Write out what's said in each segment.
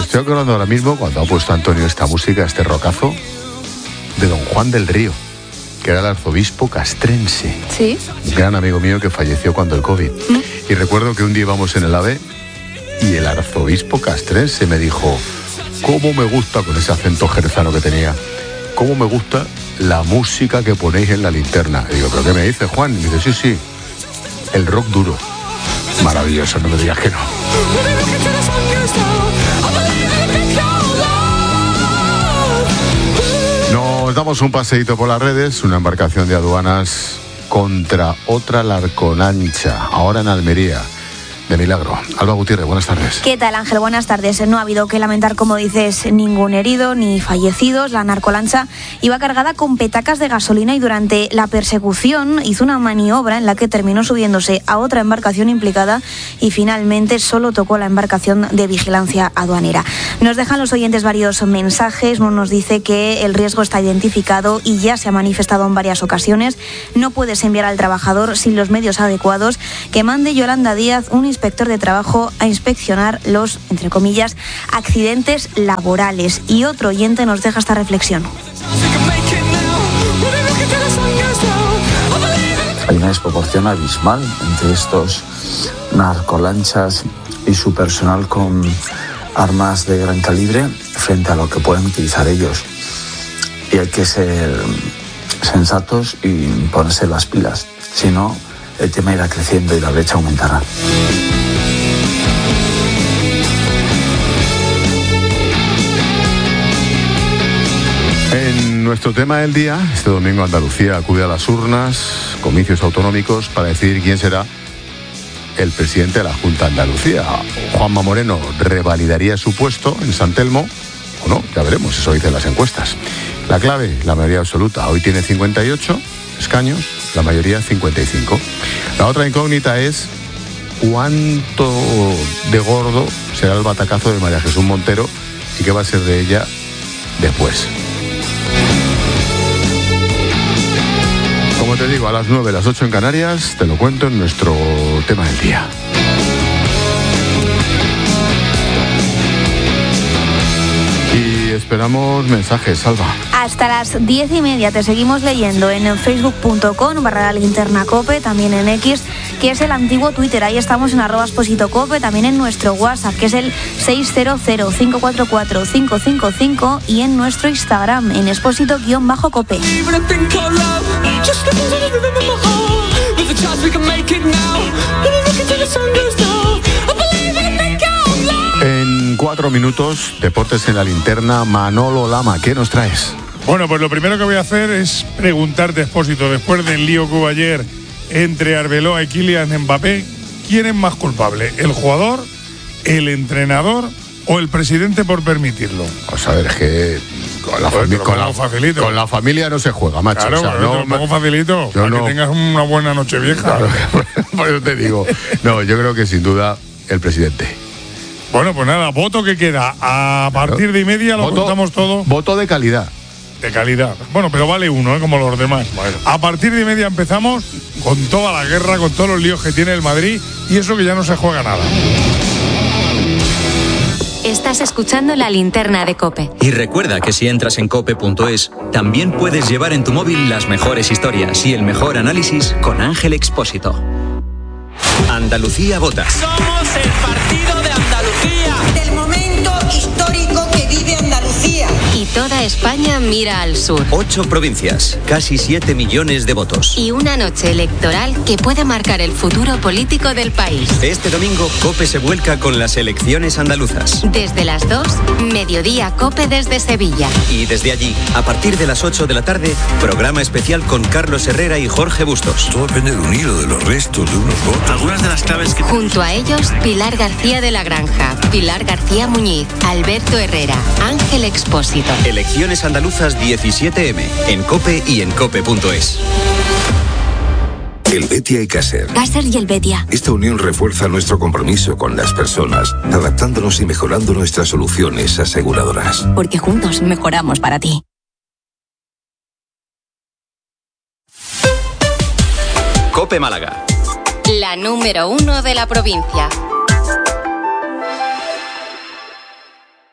estoy acordando ahora mismo cuando ha puesto Antonio esta música, este rockazo, de don Juan del Río, que era el arzobispo castrense. Sí. Un gran amigo mío que falleció cuando el COVID. Y recuerdo que un día íbamos en el AVE y el arzobispo castrense me dijo, ¿cómo me gusta, con ese acento jerezano que tenía, cómo me gusta la música que ponéis en la linterna? Y digo, ¿pero qué me dice, Juan? Y me dice, sí, el rock duro. Maravilloso, no me digas que no. Nos damos un paseíto por las redes, una embarcación de aduanas contra otra Larconancha, ahora en Almería. De milagro. Alba Gutiérrez, buenas tardes. ¿Qué tal, Ángel? Buenas tardes. No ha habido que lamentar, como dices, ningún herido ni fallecidos. La narcolancha iba cargada con petacas de gasolina y durante la persecución hizo una maniobra en la que terminó subiéndose a otra embarcación implicada y finalmente solo tocó la embarcación de vigilancia aduanera. Nos dejan los oyentes varios mensajes. Uno nos dice que el riesgo está identificado y ya se ha manifestado en varias ocasiones. No puedes enviar al trabajador sin los medios adecuados. Que mande Yolanda Díaz, un inspector de trabajo, a inspeccionar los, entre comillas, accidentes laborales. Y otro oyente nos deja esta reflexión. Hay una desproporción abismal entre estos narcolanchas y su personal con armas de gran calibre frente a lo que pueden utilizar ellos. Y hay que ser sensatos y ponerse las pilas. Si no, el tema irá creciendo y la brecha aumentará. En nuestro tema del día, este domingo Andalucía acude a las urnas, comicios autonómicos, para decidir quién será el presidente de la Junta de Andalucía. Juanma Moreno revalidaría su puesto en San Telmo, o no, ya veremos, eso dicen las encuestas. La clave, la mayoría absoluta. Hoy tiene 58 escaños, la mayoría 55. La otra incógnita es cuánto de gordo será el batacazo de María Jesús Montero y qué va a ser de ella después. Como te digo, a las 9, las 8 en Canarias, te lo cuento en nuestro tema del día. Y esperamos mensajes, Salva. Hasta las 10:30 te seguimos leyendo en facebook.com/linternacope, también en X, que es el antiguo Twitter. Ahí estamos en @expositocope, también en nuestro WhatsApp, que es el 600-544-555, y en nuestro Instagram, en exposito_cope. En 4 minutos, deportes en la linterna. Manolo Lama, ¿qué nos traes? Bueno, pues lo primero que voy a hacer es preguntarte, Expósito, después del lío que hubo ayer entre Arbeloa y Kylian Mbappé, ¿quién es más culpable? ¿El jugador, el entrenador o el presidente por permitirlo? Pues a ver, es que con la familia no se juega, macho. Claro, o sea, te lo pongo facilito, para que tengas una buena noche vieja. Claro, por eso te digo. No, yo creo que sin duda el presidente. Bueno, pues nada, voto que queda. A partir de 1:30 lo contamos todo. Voto de calidad. De calidad. Bueno, pero vale uno, como los demás. Bueno. A partir de 1:30 empezamos con toda la guerra, con todos los líos que tiene el Madrid, y eso que ya no se juega nada. Estás escuchando La Linterna de COPE. Y recuerda que si entras en cope.es, también puedes llevar en tu móvil las mejores historias y el mejor análisis con Ángel Expósito. Andalucía vota. Somos el partido de Andalucía. Del momento histórico que vive Andalucía. Y toda España mira al sur. 8 provincias, casi 7 millones de votos. Y una noche electoral que puede marcar el futuro político del país. Este domingo, COPE se vuelca con las elecciones andaluzas. Desde las 2, mediodía COPE desde Sevilla. Y desde allí, a partir de las 8 de la tarde, programa especial con Carlos Herrera y Jorge Bustos. Todo depende de un hilo, de los restos, de unos votos. Algunas de las claves que... Junto a ellos, Pilar García de la Granja, Pilar García Muñiz, Alberto Herrera, Ángel Expósito. Elecciones andaluzas 17M, en COPE y en cope.es. El Betia y Caser. Caser y el Betia. Esta unión refuerza nuestro compromiso con las personas, adaptándonos y mejorando nuestras soluciones aseguradoras. Porque juntos mejoramos para ti. COPE Málaga. La número 1 de la provincia.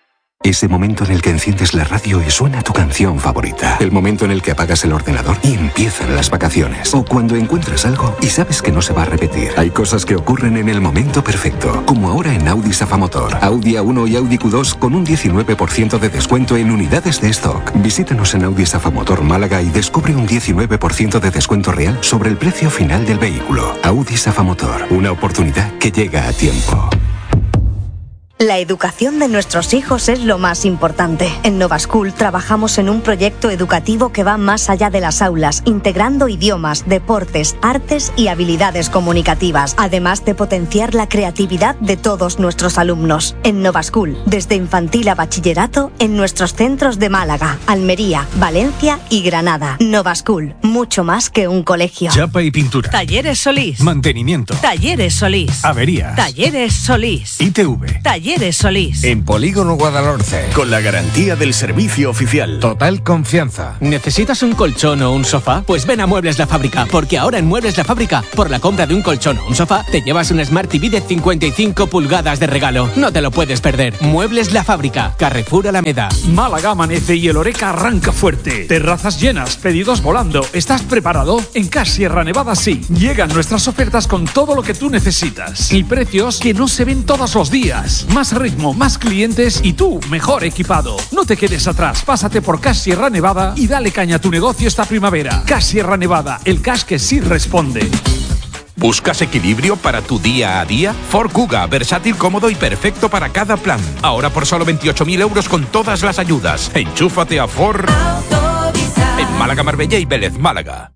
Ese momento en el que enciendes la radio y suena tu canción favorita. El momento en el que apagas el ordenador y empiezan las vacaciones. O cuando encuentras algo y sabes que no se va a repetir. Hay cosas que ocurren en el momento perfecto. Como ahora en Audi Safamotor. Audi A1 y Audi Q2 con un 19% de descuento en unidades de stock. Visítanos en Audi Safamotor Málaga y descubre un 19% de descuento real sobre el precio final del vehículo. Audi Safamotor. Una oportunidad que llega a tiempo. La educación de nuestros hijos es lo más importante. En Nova School trabajamos en un proyecto educativo que va más allá de las aulas, integrando idiomas, deportes, artes y habilidades comunicativas, además de potenciar la creatividad de todos nuestros alumnos. En Nova School, desde infantil a bachillerato, en nuestros centros de Málaga, Almería, Valencia y Granada. Nova School, mucho más que un colegio. Chapa y pintura. Talleres Solís. Mantenimiento. Talleres Solís. Averías. Talleres Solís. ITV. Talleres Solís. En Polígono Guadalhorce. Con la garantía del servicio oficial. Total confianza. ¿Necesitas un colchón o un sofá? Pues ven a Muebles La Fábrica, porque ahora en Muebles La Fábrica, por la compra de un colchón o un sofá, te llevas un Smart TV de 55 pulgadas de regalo. No te lo puedes perder. Muebles La Fábrica, Carrefour Alameda. Málaga amanece y el Oreca arranca fuerte. Terrazas llenas, pedidos volando. ¿Estás preparado? En CAS Sierra Nevada sí. Llegan nuestras ofertas con todo lo que tú necesitas. Y precios que no se ven todos los días. Más ritmo, más clientes y tú mejor equipado. No te quedes atrás, pásate por CAS Sierra Nevada y dale caña a tu negocio esta primavera. CAS Sierra Nevada, el CAS que sí responde. ¿Buscas equilibrio para tu día a día? Ford Kuga, versátil, cómodo y perfecto para cada plan. Ahora por solo 28.000 euros con todas las ayudas. Enchúfate a Ford en Málaga, Marbella y Vélez, Málaga.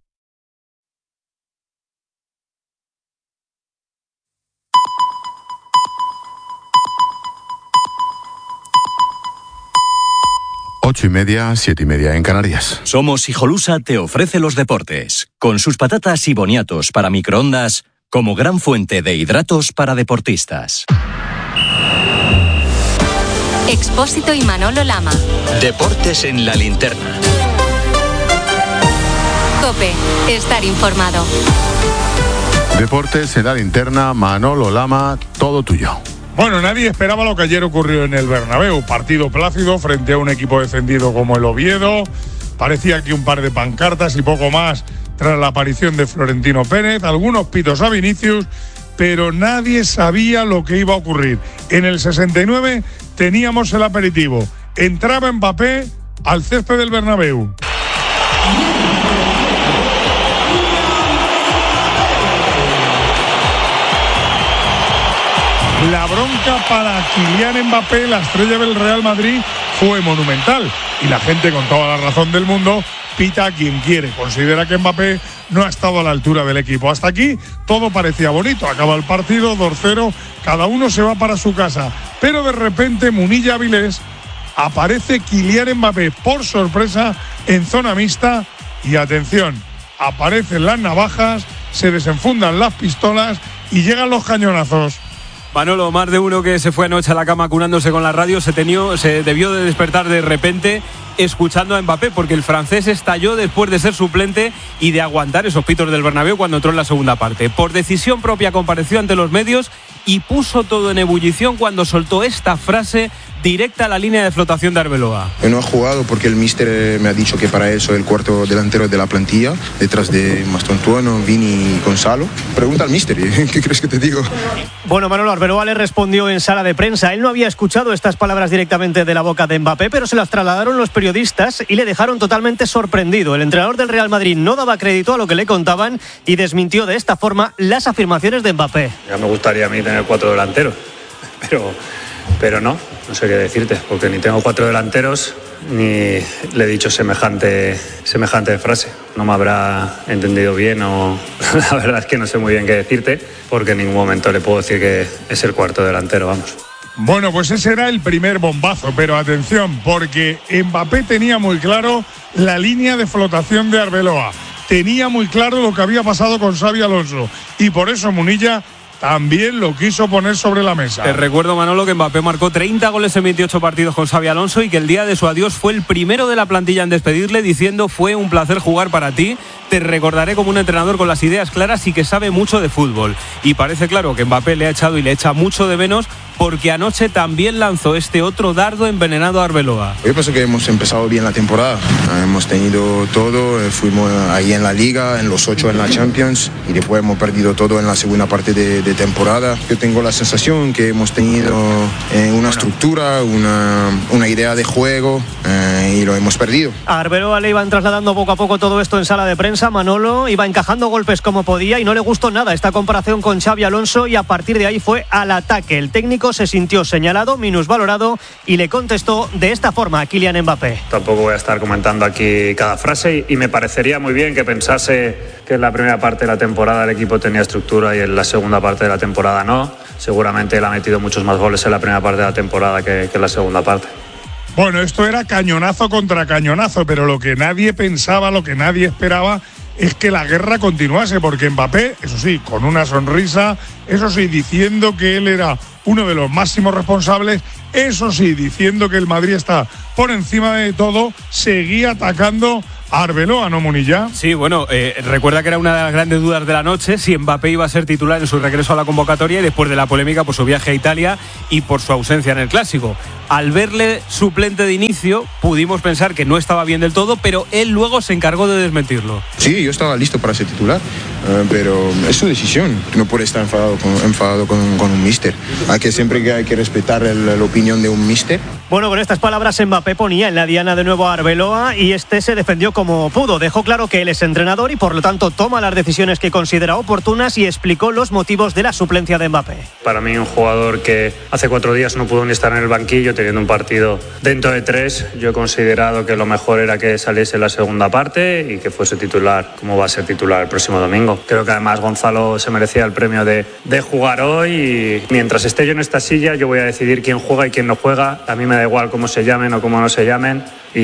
Ocho y media, 7:30 en Canarias. Somos Hijolusa te ofrece los deportes, con sus patatas y boniatos para microondas, como gran fuente de hidratos para deportistas. Expósito y Manolo Lama. Deportes en la linterna. COPE, estar informado. Deportes en la linterna, Manolo Lama, todo tuyo. Bueno, nadie esperaba lo que ayer ocurrió en el Bernabéu. Partido plácido frente a un equipo defendido como el Oviedo. Parecía que un par de pancartas y poco más tras la aparición de Florentino Pérez. Algunos pitos a Vinicius, pero nadie sabía lo que iba a ocurrir. En el 69 teníamos el aperitivo. Entraba Mbappé al césped del Bernabéu. La bronca para Kylian Mbappé, la estrella del Real Madrid, fue monumental. Y la gente, con toda la razón del mundo, pita a quien quiere. Considera que Mbappé no ha estado a la altura del equipo. Hasta aquí todo parecía bonito. Acaba el partido, 2-0, cada uno se va para su casa. Pero de repente, Munilla Avilés, aparece Kylian Mbappé por sorpresa en zona mixta. Y atención, aparecen las navajas, se desenfundan las pistolas y llegan los cañonazos. Manolo, más de uno que se fue anoche a la cama curándose con la radio se debió de despertar de repente escuchando a Mbappé, porque el francés estalló después de ser suplente y de aguantar esos pitos del Bernabéu cuando entró en la segunda parte. Por decisión propia compareció ante los medios y puso todo en ebullición cuando soltó esta frase directa a la línea de flotación de Arbeloa. No he jugado porque el míster me ha dicho que para él soy el cuarto delantero de la plantilla, detrás de Mastontuono, Vini y Gonzalo. Pregunta al míster, ¿qué crees que te digo? Bueno, Manolo, Arbeloa le respondió en sala de prensa. Él no había escuchado estas palabras directamente de la boca de Mbappé, pero se las trasladaron los periodistas y le dejaron totalmente sorprendido. El entrenador del Real Madrid no daba crédito a lo que le contaban y desmintió de esta forma las afirmaciones de Mbappé. Ya me gustaría a mí tener 4 delanteros, pero no sé qué decirte, porque ni tengo 4 delanteros ni le he dicho semejante frase. No me habrá entendido bien o la verdad es que no sé muy bien qué decirte, porque en ningún momento le puedo decir que es el cuarto delantero, vamos. Bueno, pues ese era el primer bombazo, pero atención, porque Mbappé tenía muy claro la línea de flotación de Arbeloa, tenía muy claro lo que había pasado con Xabi Alonso y por eso Munilla también lo quiso poner sobre la mesa. Te recuerdo, Manolo, que Mbappé marcó 30 goles en 28 partidos con Xabi Alonso y que el día de su adiós fue el primero de la plantilla en despedirle diciendo: fue un placer jugar para ti, te recordaré como un entrenador con las ideas claras y que sabe mucho de fútbol. Y parece claro que Mbappé le ha echado y le echa mucho de menos porque anoche también lanzó este otro dardo envenenado a Arbeloa. Yo pienso que hemos empezado bien la temporada, hemos tenido todo, fuimos ahí en la Liga, en los 8 en la Champions, y después hemos perdido todo en la segunda parte de temporada. Yo tengo la sensación que hemos tenido una estructura, una idea de juego, y lo hemos perdido. A Arbeloa le iban trasladando poco a poco todo esto en sala de prensa. Manolo iba encajando golpes como podía y no le gustó nada esta comparación con Xabi Alonso, y a partir de ahí fue al ataque. El técnico se sintió señalado, minusvalorado, y le contestó de esta forma a Kylian Mbappé. Tampoco voy a estar comentando aquí cada frase, y me parecería muy bien que pensase que en la primera parte de la temporada el equipo tenía estructura y en la segunda parte de la temporada no. Seguramente él ha metido muchos más goles en la primera parte de la temporada que en la segunda parte. Bueno, esto era cañonazo contra cañonazo, pero lo que nadie pensaba, lo que nadie esperaba es que la guerra continuase, porque Mbappé, eso sí, con una sonrisa, eso sí, diciendo que él era uno de los máximos responsables, eso sí, diciendo que el Madrid está por encima de todo, seguía atacando a Arbeloa, ¿no, Munilla? Sí, bueno, recuerda que era una de las grandes dudas de la noche si Mbappé iba a ser titular en su regreso a la convocatoria, y después de la polémica por su viaje a Italia y por su ausencia en el Clásico. Al verle suplente de inicio, pudimos pensar que no estaba bien del todo, pero él luego se encargó de desmentirlo. Sí, yo estaba listo para ser titular, pero es su decisión. No puede estar enfadado con un míster. Siempre hay que respetar la opinión de un míster. Bueno, con estas palabras Mbappé ponía en la diana de nuevo a Arbeloa, y este se defendió como pudo. Dejó claro que él es entrenador y por lo tanto toma las decisiones que considera oportunas, y explicó los motivos de la suplencia de Mbappé. Para mí, un jugador que hace 4 días no pudo ni estar en el banquillo teniendo un partido dentro de 3, yo he considerado que lo mejor era que saliese la segunda parte y que fuese titular, como va a ser titular el próximo domingo. Creo que además Gonzalo se merecía el premio de jugar hoy, y mientras esté yo en esta silla yo voy a decidir quién juega y quién no juega. A mí me da igual cómo se llamen o cómo no se llamen,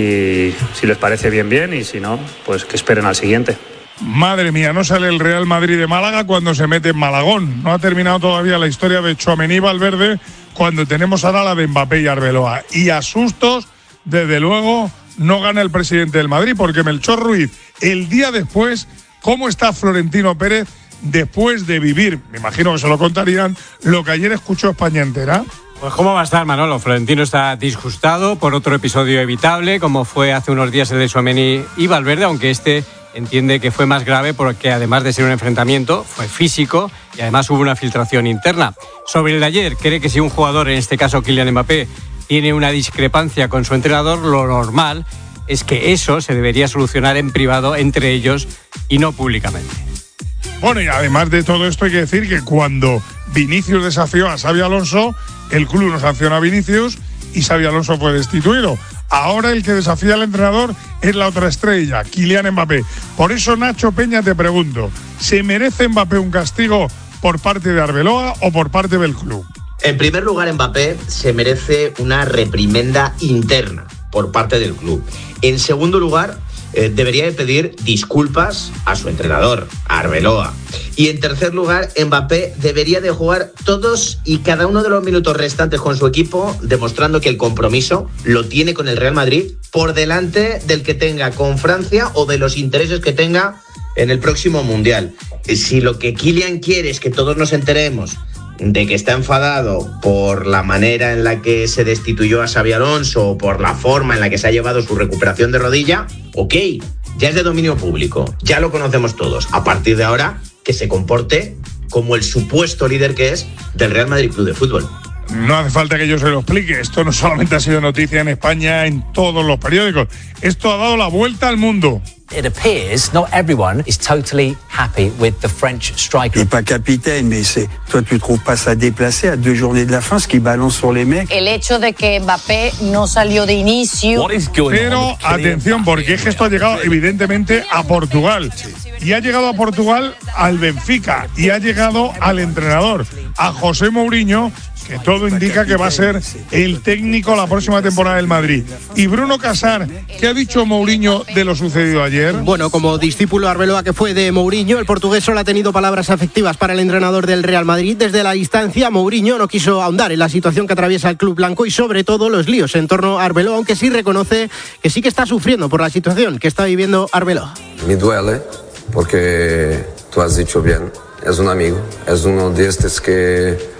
y si les parece bien, bien, y si no, pues que esperen al siguiente. Madre mía, no sale el Real Madrid de Málaga cuando se mete en Malagón. No ha terminado todavía la historia de Tchouaméni, Valverde, cuando tenemos ahora la de Mbappé y Arbeloa. Y a sustos, desde luego, no gana el presidente del Madrid, porque Melchor Ruiz, el día después, ¿cómo está Florentino Pérez después de vivir, me imagino que se lo contarían, lo que ayer escuchó España entera? Pues cómo va a estar, Manolo. Florentino está disgustado por otro episodio evitable, como fue hace unos días el de Tchouaméni y Valverde, aunque entiende que fue más grave porque, además de ser un enfrentamiento, fue físico y además hubo una filtración interna. Sobre el de ayer, cree que si un jugador, en este caso Kylian Mbappé, tiene una discrepancia con su entrenador, lo normal es que eso se debería solucionar en privado entre ellos y no públicamente. Bueno, y además de todo esto hay que decir que cuando Vinicius desafió a Xabi Alonso, el club no sancionó a Vinicius y Xabi Alonso fue destituido. Ahora el que desafía al entrenador es la otra estrella, Kylian Mbappé. Por eso, Nacho Peña, te pregunto, ¿se merece Mbappé un castigo por parte de Arbeloa o por parte del club? En primer lugar, Mbappé se merece una reprimenda interna por parte del club. En segundo lugar, debería de pedir disculpas a su entrenador, a Arbeloa. Y en tercer lugar, Mbappé debería de jugar todos y cada uno de los minutos restantes con su equipo, demostrando que el compromiso lo tiene con el Real Madrid por delante del que tenga con Francia o de los intereses que tenga en el próximo Mundial. Si lo que Kylian quiere es que todos nos enteremos de que está enfadado por la manera en la que se destituyó a Xabi Alonso o por la forma en la que se ha llevado su recuperación de rodilla, ok, ya es de dominio público, ya lo conocemos todos. A partir de ahora, que se comporte como el supuesto líder que es del Real Madrid Club de Fútbol. No hace falta que yo se lo explique. Esto no solamente ha sido noticia en España, en todos los periódicos. Esto ha dado la vuelta al mundo. It appears not everyone is totally happy with the French striker. Il n'est pas capitaine, mais toi tu trouves pas ça déplacé à 2 journées de la fin, ce qui balance sur les mecs. El hecho de que Mbappé no salió de inicio. Pero atención, porque es que esto ha llegado evidentemente a Portugal. Y ha llegado a Portugal al Benfica y ha llegado al entrenador, a José Mourinho, que todo indica que va a ser el técnico la próxima temporada del Madrid. Y Bruno Casar, ¿qué ha dicho Mourinho de lo sucedido ayer? Bueno, como discípulo Arbeloa que fue de Mourinho, el portugués solo ha tenido palabras afectivas para el entrenador del Real Madrid. Desde la distancia, Mourinho no quiso ahondar en la situación que atraviesa el club blanco y sobre todo los líos en torno a Arbeloa, aunque sí reconoce que sí que está sufriendo por la situación que está viviendo Arbeloa. Me duele porque tú has dicho bien, es un amigo, es uno de estos que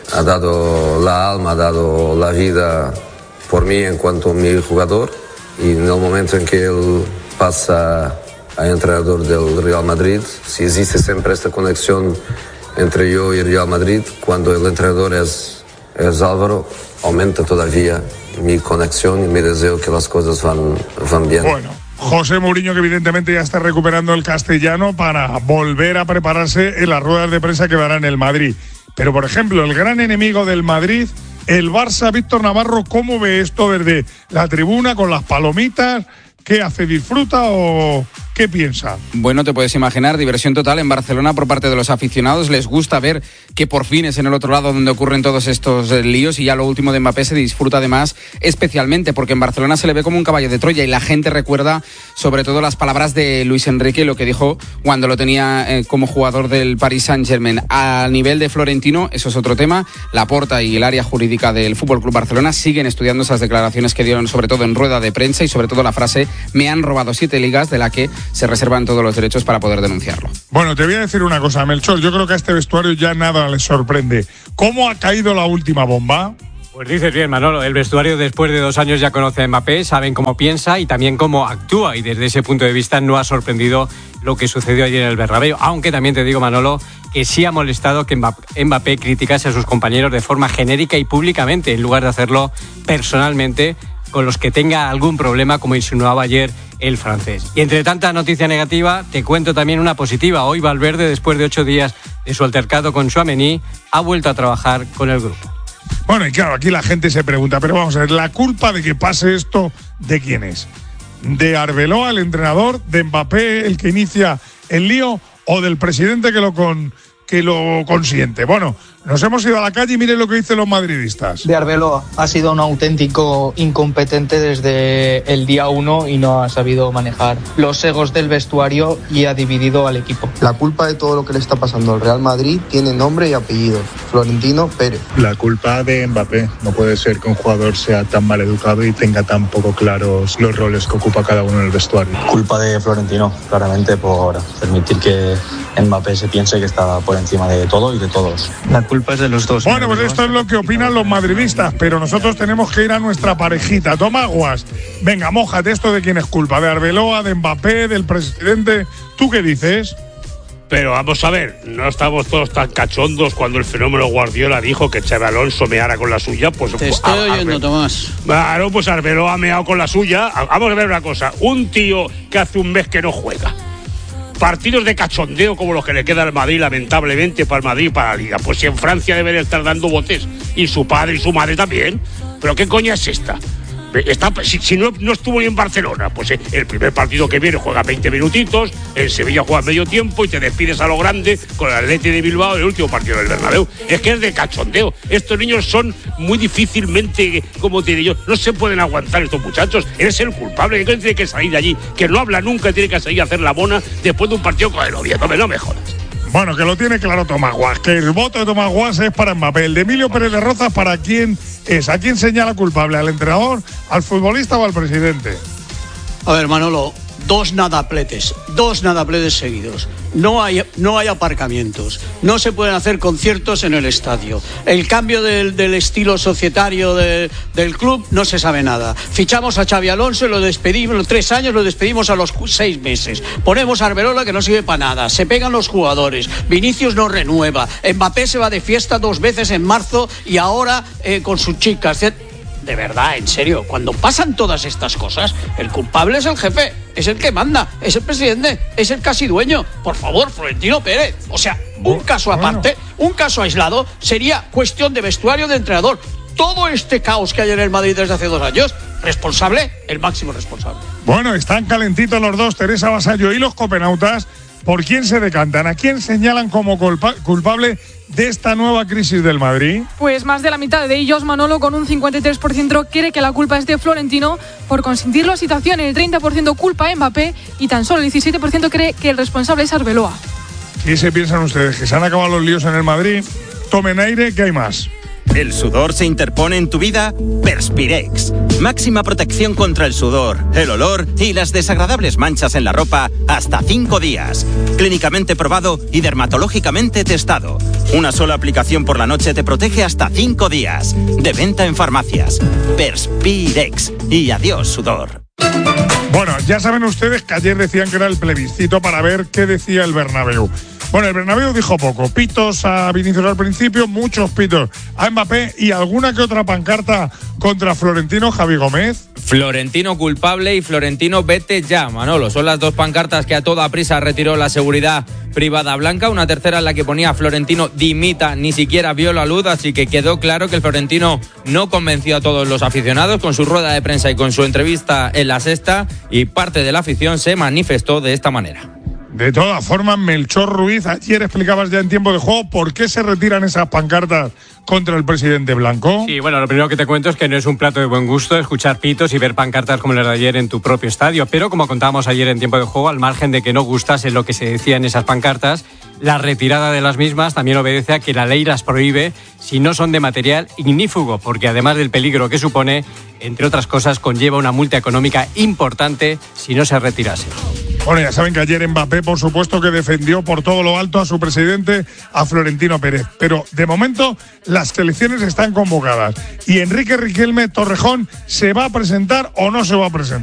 ha dado la alma, ha dado la vida por mí en cuanto a mi jugador, y en el momento en que él pasa a entrenador del Real Madrid, si existe siempre esta conexión entre yo y el Real Madrid, cuando el entrenador es Álvaro, aumenta todavía mi conexión y mi deseo que las cosas van bien. Bueno, José Mourinho, que evidentemente ya está recuperando el castellano para volver a prepararse en las ruedas de prensa que dará en el Madrid. Pero, por ejemplo, el gran enemigo del Madrid, el Barça, Víctor Navarro, ¿cómo ve esto desde la tribuna con las palomitas? ¿Qué hace? ¿Disfruta o qué piensa? Bueno, te puedes imaginar, diversión total en Barcelona por parte de los aficionados. Les gusta ver que por fin es en el otro lado donde ocurren todos estos líos, y ya lo último de Mbappé se disfruta además especialmente porque en Barcelona se le ve como un caballo de Troya, y la gente recuerda sobre todo las palabras de Luis Enrique y lo que dijo cuando lo tenía como jugador del Paris Saint-Germain. A nivel de Florentino, eso es otro tema. Laporta y el área jurídica del FC Barcelona siguen estudiando esas declaraciones que dieron, sobre todo en rueda de prensa, y sobre todo la frase "me han robado 7 ligas", de la que se reservan todos los derechos para poder denunciarlo. Bueno, te voy a decir una cosa, Melchor, yo creo que a este vestuario ya nada les sorprende. ¿Cómo ha caído la última bomba? Pues dices bien, Manolo, el vestuario después de 2 años ya conoce a Mbappé, saben cómo piensa y también cómo actúa, y desde ese punto de vista no ha sorprendido lo que sucedió ayer en el Bernabéu, aunque también te digo, Manolo, que sí ha molestado que Mbappé criticase a sus compañeros de forma genérica y públicamente, en lugar de hacerlo personalmente con los que tenga algún problema, como insinuaba ayer el francés. Y entre tanta noticia negativa, te cuento también una positiva. Hoy Valverde, después de 8 días de su altercado con Tchouaméni, ha vuelto a trabajar con el grupo. Bueno, y claro, aquí la gente se pregunta, pero vamos a ver, ¿la culpa de que pase esto de quién es? ¿De Arbeloa, el entrenador? ¿De Mbappé, el que inicia el lío? ¿O del presidente que lo consiente? Bueno, nos hemos ido a la calle y miren lo que dicen los madridistas. De Arbeloa, ha sido un auténtico incompetente desde el día 1 y no ha sabido manejar los egos del vestuario y ha dividido al equipo. La culpa de todo lo que le está pasando al Real Madrid tiene nombre y apellido: Florentino Pérez. La culpa de Mbappé. No puede ser que un jugador sea tan mal educado y tenga tan poco claros los roles que ocupa cada uno en el vestuario. Culpa de Florentino, claramente, por permitir que Mbappé se piense que está por encima de todo y de todos. La culpa es de los dos. Bueno, pues esto es lo que opinan los madridistas, pero nosotros tenemos que ir a nuestra parejita. Toma aguas. Venga, mójate, ¿esto de quién es culpa? ¿De Arbeloa, de Mbappé, del presidente? ¿Tú qué dices? Pero vamos a ver, no estamos todos tan cachondos cuando el fenómeno Guardiola dijo que Xabi Alonso meara con la suya. Pues te estoy oyendo, Tomás. Claro, pues Arbeloa ha meado con la suya. Vamos a ver una cosa, un tío que hace un mes que no juega, partidos de cachondeo como los que le queda al Madrid, lamentablemente, para el Madrid y para la Liga. Pues si en Francia deben estar dando botes, y su padre y su madre también. ¿Pero qué coña es esta? Si no estuvo ni en Barcelona, pues el primer partido que viene juega 20 minutitos, en Sevilla juega medio tiempo y te despides a lo grande con el Atleti de Bilbao en el último partido del Bernabéu. Es que es de cachondeo. Estos niños son muy difícilmente, como te digo yo, no se pueden aguantar estos muchachos. Eres el culpable, que tiene que salir de allí, que no habla nunca, tiene que salir a hacer la mona después de un partido con el Oviedo. No me jodas. Bueno, que lo tiene claro Tomás Guas, que el voto de Tomás Guas es para Mbappé. El de Emilio Pérez de Rozas, ¿para quién es? ¿A quién señala culpable? ¿Al entrenador, al futbolista o al presidente? A ver, Manolo, dos nadapletes seguidos. No hay aparcamientos. No se pueden hacer conciertos en el estadio. El cambio del estilo societario del club, no se sabe nada. Fichamos a Xabi Alonso y lo despedimos, los 3 años lo despedimos a los 6 meses. Ponemos a Arbeloa, que no sirve para nada. Se pegan los jugadores. Vinicius no renueva. Mbappé se va de fiesta 2 veces en marzo y ahora con sus chicas. De verdad, en serio, cuando pasan todas estas cosas, el culpable es el jefe, es el que manda, es el presidente, es el casi dueño. Por favor, Florentino Pérez. O sea, un caso aparte, un caso aislado, sería cuestión de vestuario, de entrenador. Todo este caos que hay en el Madrid desde hace 2 años, responsable, el máximo responsable. Bueno, están calentitos los dos, Teresa Vasallo y los copenautas. ¿Por quién se decantan? ¿A quién señalan como culpable de esta nueva crisis del Madrid? Pues más de la mitad de ellos, Manolo, con un 53% cree que la culpa es de Florentino por consentir la situación, el 30% culpa a Mbappé y tan solo el 17% cree que el responsable es Arbeloa. ¿Qué se piensan ustedes? ¿Que se han acabado los líos en el Madrid? Tomen aire, que hay más. ¿El sudor se interpone en tu vida? Perspirex. Máxima protección contra el sudor, el olor y las desagradables manchas en la ropa hasta 5 días. Clínicamente probado y dermatológicamente testado. Una sola aplicación por la noche te protege hasta 5 días. De venta en farmacias. Perspirex. Y adiós, sudor. Bueno, ya saben ustedes que ayer decían que era el plebiscito para ver qué decía el Bernabéu. Bueno, el Bernabéu dijo poco. Pitos a Vinicius al principio, muchos pitos a Mbappé y alguna que otra pancarta contra Florentino. Javi Gómez. Florentino culpable y Florentino vete ya, Manolo. Son las 2 pancartas que a toda prisa retiró la seguridad privada blanca. Una tercera en la que ponía Florentino dimita, ni siquiera vio la luz, así que quedó claro que el Florentino no convenció a todos los aficionados con su rueda de prensa y con su entrevista en La Sexta, y parte de la afición se manifestó de esta manera. De todas formas, Melchor Ruiz, ayer explicabas ya en tiempo de juego por qué se retiran esas pancartas contra el presidente blanco. Sí, bueno, lo primero que te cuento es que no es un plato de buen gusto escuchar pitos y ver pancartas como las de ayer en tu propio estadio, pero como contábamos ayer en tiempo de juego, al margen de que no gustase lo que se decía en esas pancartas, la retirada de las mismas también obedece a que la ley las prohíbe si no son de material ignífugo, porque además del peligro que supone, entre otras cosas, conlleva una multa económica importante si no se retirase. Bueno, ya saben que ayer Mbappé, por supuesto, que defendió por todo lo alto a su presidente, a Florentino Pérez. Pero, de momento, las selecciones están convocadas. ¿Y Enrique Riquelme Torrejón se va a presentar o no se va a presentar?